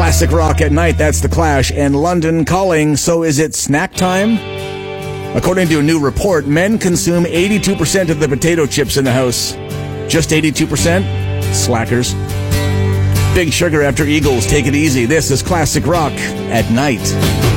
Classic rock at night, that's The Clash, and London Calling. So is it snack time? According to a new report, men consume 82% of the potato chips in the house. Just 82%? Slackers. Big Sugar after Eagles, take it easy. This is Classic Rock at night.